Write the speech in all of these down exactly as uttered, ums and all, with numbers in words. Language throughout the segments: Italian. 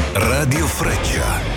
Radio Freccia.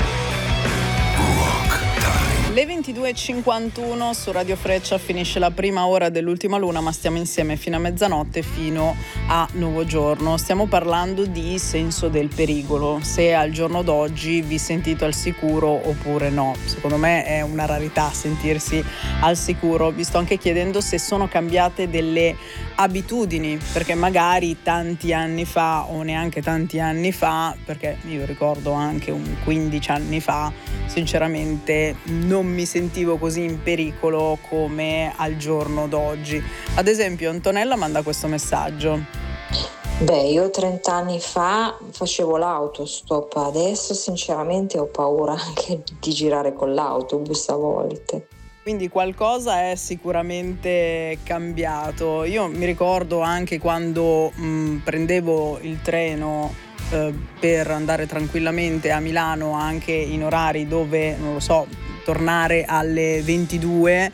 Le ventidue e cinquantuno su Radio Freccia finisce la prima ora dell'ultima luna, ma stiamo insieme fino a mezzanotte, fino a nuovo giorno. Stiamo parlando di senso del pericolo, se al giorno d'oggi vi sentite al sicuro oppure no. Secondo me è una rarità sentirsi al sicuro. Vi sto anche chiedendo se sono cambiate delle abitudini, perché magari tanti anni fa o neanche tanti anni fa, perché io ricordo anche un quindici anni fa, sinceramente non mi sentivo così in pericolo come al giorno d'oggi. Ad esempio Antonella manda questo messaggio: beh, io trenta anni fa facevo l'autostop, adesso sinceramente ho paura anche di girare con l'autobus a volte. Quindi qualcosa è sicuramente cambiato. Io mi ricordo anche quando mh, prendevo il treno eh, per andare tranquillamente a Milano, anche in orari dove, non lo so, tornare alle ventidue,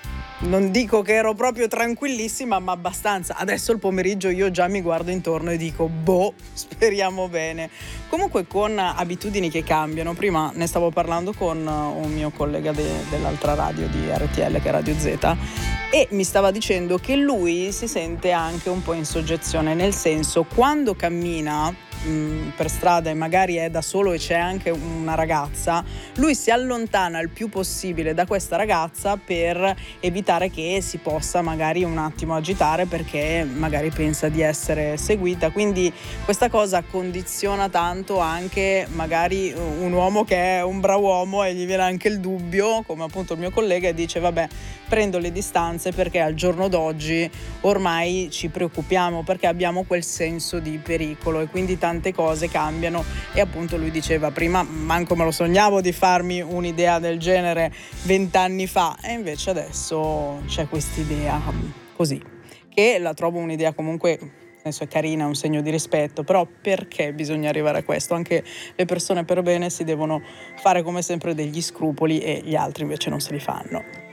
non dico che ero proprio tranquillissima, ma abbastanza. Adesso il pomeriggio io già mi guardo intorno e dico boh, speriamo bene. Comunque con abitudini che cambiano. Prima ne stavo parlando con un mio collega de- dell'altra radio di R T L, che è Radio Z, e mi stava dicendo che lui si sente anche un po' in soggezione, nel senso, quando cammina per strada e magari è da solo e c'è anche una ragazza, lui si allontana il più possibile da questa ragazza per evitare che si possa magari un attimo agitare, perché magari pensa di essere seguita. Quindi questa cosa condiziona tanto anche magari un uomo che è un brav'uomo e gli viene anche il dubbio, come appunto il mio collega, e dice vabbè, prendo le distanze perché al giorno d'oggi ormai ci preoccupiamo, perché abbiamo quel senso di pericolo e quindi tante cose cambiano. E appunto lui diceva prima manco me lo sognavo di farmi un'idea del genere vent'anni fa, e invece adesso c'è quest'idea così, che la trovo un'idea comunque, nel senso, è carina, è un segno di rispetto, però perché bisogna arrivare a questo? Anche le persone per bene si devono fare come sempre degli scrupoli e gli altri invece non se li fanno.